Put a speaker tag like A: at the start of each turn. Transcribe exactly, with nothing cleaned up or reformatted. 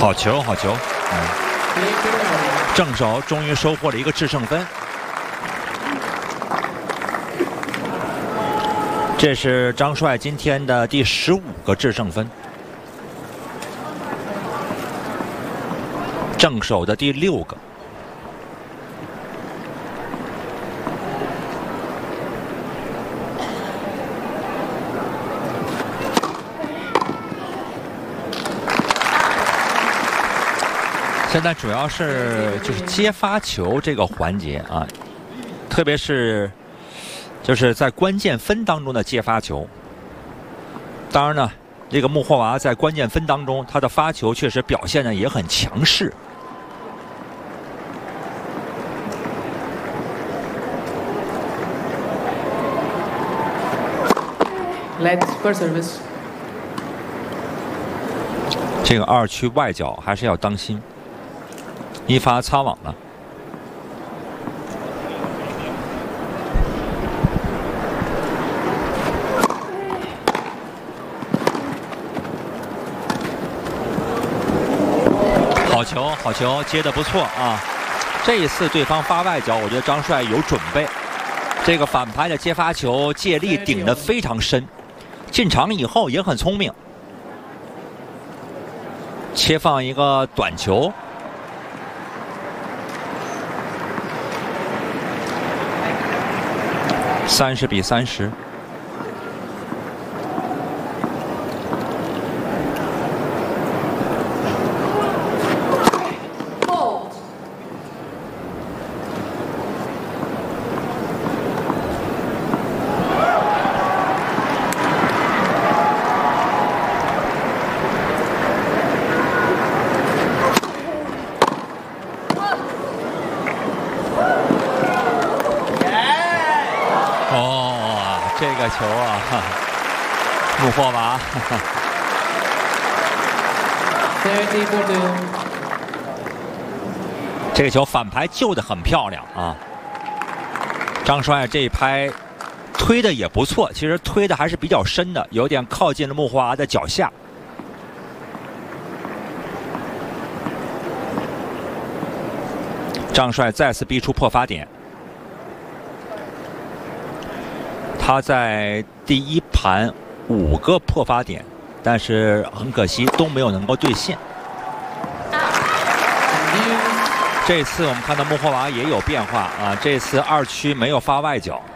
A: 好球，好球！嗯，正手终于收获了一个制胜分。这是张帅今天的第十五个制胜分，正手的第六个。现在主要是就是接发球这个环节啊，特别是就是在关键分当中的接发球。当然呢，这个穆霍娃在关键分当中，他的发球确实表现的也很强势。
B: Let's per service。
A: 这个二区外角还是要当心。一发擦网了，好球，好球，接得不错啊！这一次对方发外角，我觉得张帅有准备，这个反拍的接发球借力顶得非常深，进场以后也很聪明，切放一个短球。三十比三十，这个球啊，穆霍娃，这个球反拍救得很漂亮啊！张帅这一拍推的也不错，其实推的还是比较深的，有点靠近了穆霍娃的脚下。张帅再次逼出破发点。他在第一盘五个破发点，但是很可惜都没有能够兑现。这次我们看到穆霍娃也有变化啊，这次二区没有发外角。